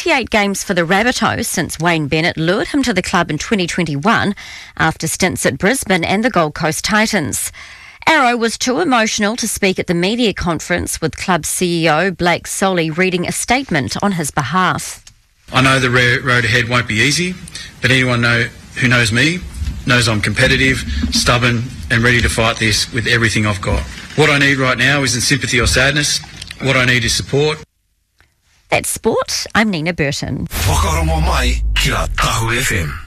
28 games for the Rabbitohs since Wayne Bennett lured him to the club in 2021 after stints at Brisbane and the Gold Coast Titans. Arrow was too emotional to speak at the media conference, with club CEO Blake Solly reading a statement on his behalf. I know the road ahead won't be easy, but anyone who knows me knows I'm competitive, stubborn and ready to fight this with everything I've got. What I need right now isn't sympathy or sadness. What I need is support. That's sport. I'm Nina Burton. Whakarongo mai ki a Tahu FM.